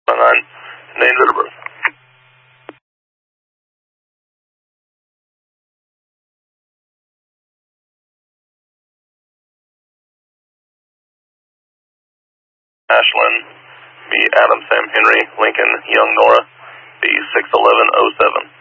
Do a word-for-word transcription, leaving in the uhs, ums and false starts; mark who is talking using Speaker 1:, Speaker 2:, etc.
Speaker 1: nine, name date of birth. Ashlyn, B. Adam Sam Henry, Lincoln, Young Nora, B. six eleven oh seven.